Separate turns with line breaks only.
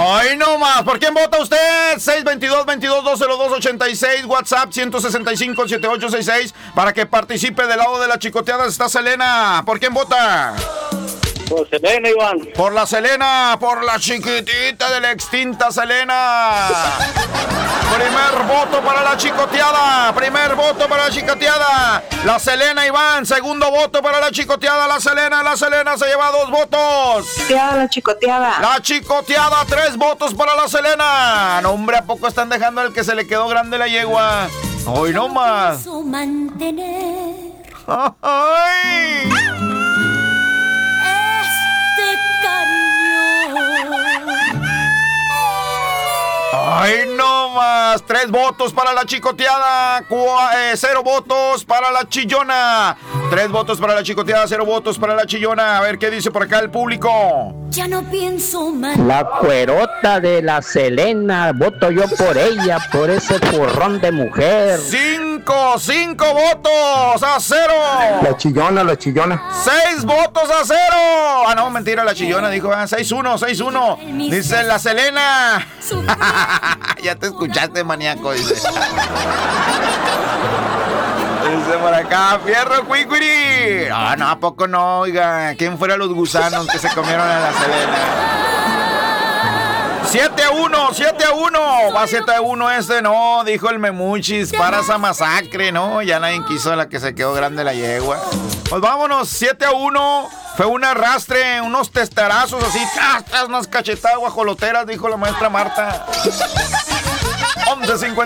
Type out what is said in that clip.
¡Ay, no más! ¿Por quién vota usted? 622-22-202-86, WhatsApp 165-7866, para que participe del lado de la chicoteada. Está Selena. ¿Por quién vota?
Por Selena, Iván.
Por la Selena, por la chiquitita de la extinta Selena. Primer voto para la chicoteada. Primer voto para la chicoteada. La Selena, Iván. Segundo voto para la chicoteada. La Selena se lleva 2 votos.
La chicoteada.
La chicoteada, 3 votos para la Selena. No, hombre, ¿a poco están dejando al que se le quedó grande la yegua? Hoy no más. ¡Ay! ¡Ay, no más! 3 votos para la chicoteada, 0 votos para la chillona. 3 votos para la chicoteada, 0 votos para la chillona. A ver qué dice por acá el público.
Ya no pienso más.
La cuerota de la Selena, voto yo por ella, por ese porrón de mujer.
5 votos a 0.
La chillona.
6 votos a 0. Ah, no, mentira, la chillona dijo 6-1. Dice la Selena. Ya te escuchaste, maníaco, dice. Dice por acá, fierro, cuicuiri. Ah, no, ¿a poco no? Oiga, ¿quién fuera los gusanos que se comieron a la Selena? 7-1. Va 7-1 este, no, dijo el Memuchis. Para esa masacre, no, ya nadie quiso a la que se quedó grande la yegua. Pues vámonos, 7-1. Fue un arrastre, unos testarazos así, unas cachetadas guajoloteras, dijo la maestra Marta. 11:50.